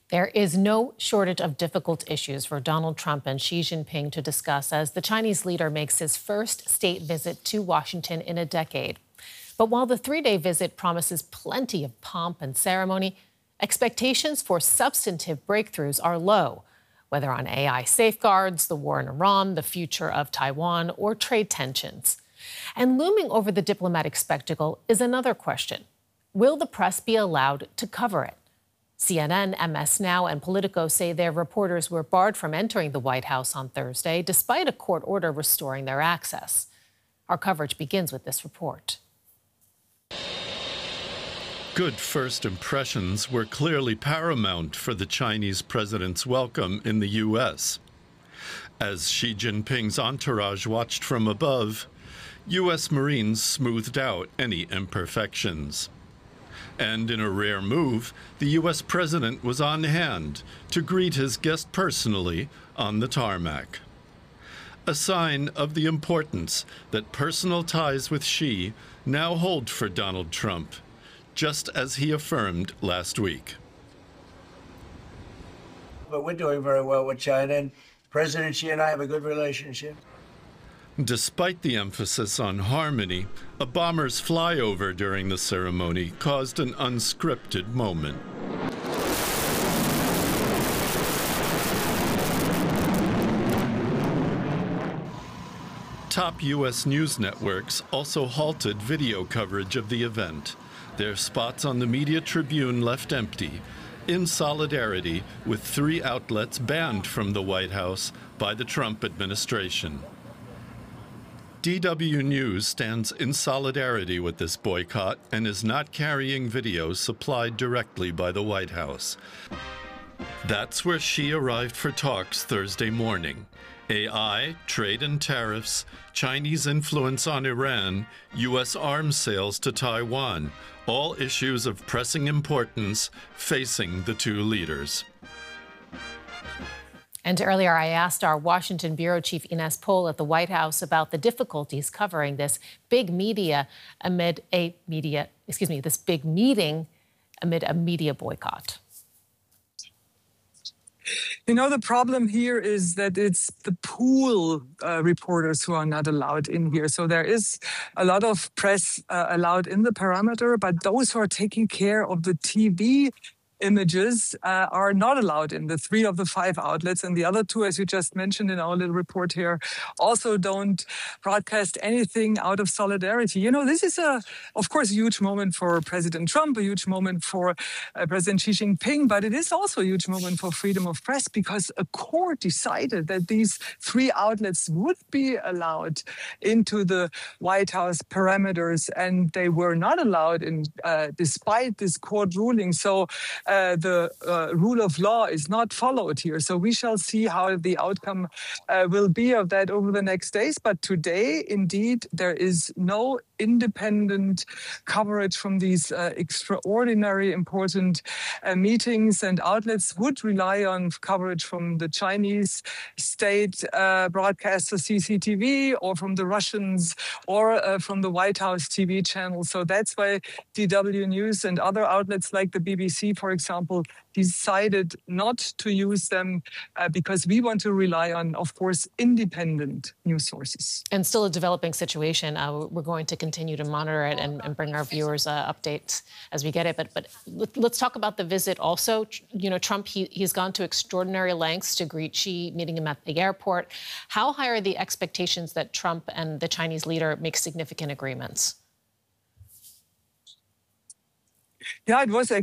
There is no shortage of difficult issues for Donald Trump and Xi Jinping to discuss as the Chinese leader makes his first state visit to Washington in a decade. But while the three-day visit promises plenty of pomp and ceremony, expectations for substantive breakthroughs are low, whether on AI safeguards, the war in Iran, the future of Taiwan, or trade tensions. And looming over the diplomatic spectacle is another question. Will the press be allowed to cover it? CNN, MS Now, and Politico say their reporters were barred from entering the White House on Thursday, despite a court order restoring their access. Our coverage begins with this report. Good first impressions were clearly paramount for the Chinese president's welcome in the U.S. As Xi Jinping's entourage watched from above, U.S. Marines smoothed out any imperfections. And in a rare move, the U.S. president was on hand to greet his guest personally on the tarmac. A sign of the importance that personal ties with Xi now hold for Donald Trump, just as he affirmed last week. But we're doing very well with China, and President Xi and I have a good relationship. Despite the emphasis on harmony, a bomber's flyover during the ceremony caused an unscripted moment. Top U.S. news networks also halted video coverage of the event. Their spots on the Media Tribune left empty, in solidarity with 3 outlets banned from the White House by the Trump administration. DW News stands in solidarity with this boycott and is not carrying videos supplied directly by the White House. That's where Xi arrived for talks Thursday morning. AI, trade and tariffs, Chinese influence on Iran, U.S. arms sales to Taiwan, all issues of pressing importance facing the two leaders. And earlier, I asked our Washington bureau chief Ines Pohl at the White House about the difficulties covering this big meeting amid a media boycott. You know, the problem here is that it's the pool reporters who are not allowed in here. So there is a lot of press allowed in the perimeter, but those who are taking care of the TV images are not allowed in the 3 of the 5 outlets. And the other 2, as you just mentioned in our little report here, also don't broadcast anything out of solidarity. You know, this is, of course, a huge moment for President Trump, a huge moment for President Xi Jinping, but it is also a huge moment for freedom of press because a court decided that these 3 outlets would be allowed into the White House perimeters, and they were not allowed in, despite this court ruling. So the rule of law is not followed here. So we shall see how the outcome will be of that over the next days. But today, indeed, there is no independent coverage from these extraordinary important meetings, and outlets would rely on coverage from the Chinese state broadcaster CCTV or from the Russians or from the White House TV channel. So that's why DW News and other outlets like the BBC, for example, decided not to use them because we want to rely on, of course, independent news sources. And still a developing situation. We're going to continue to monitor it and bring our viewers updates as we get it. But let's talk about the visit also. You know, Trump, he's gone to extraordinary lengths to greet Xi, meeting him at the airport. How high are the expectations that Trump and the Chinese leader make significant agreements? Yeah, it was